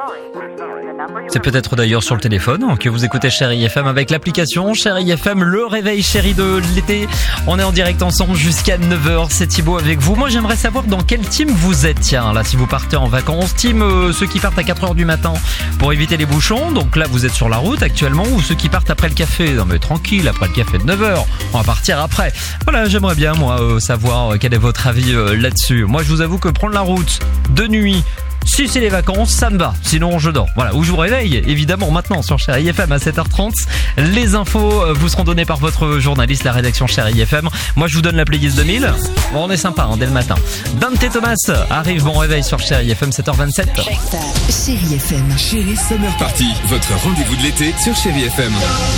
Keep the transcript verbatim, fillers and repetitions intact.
C'est peut-être d'ailleurs sur le téléphone que vous écoutez Chérie F M avec l'application Chérie F M, le réveil chéri de l'été. On est en direct ensemble jusqu'à neuf heures, c'est Thibaut avec vous. Moi j'aimerais savoir dans quel team vous êtes, tiens, là si vous partez en vacances. Team euh, ceux qui partent à quatre heures du matin pour éviter les bouchons, donc là vous êtes sur la route actuellement, ou ceux qui partent après le café. Non mais tranquille, après le café de neuf heures, on va partir après. Voilà, j'aimerais bien moi euh, savoir euh, quel est votre avis euh, là-dessus. Moi je vous avoue que prendre la route de nuit, si c'est les vacances, ça me va. Sinon, je dors. Voilà. Ou je vous réveille, évidemment, maintenant sur Chérie F M à sept heures trente. Les infos vous seront données par votre journaliste, la rédaction Chérie F M. Moi, je vous donne la playlist deux mille. Bon, on est sympa, hein, dès le matin. Dante Thomas arrive, bon réveil sur Chérie F M, sept heures vingt-sept. Chérie F M. Chérie Summer Party, votre rendez-vous de l'été sur Chérie F M.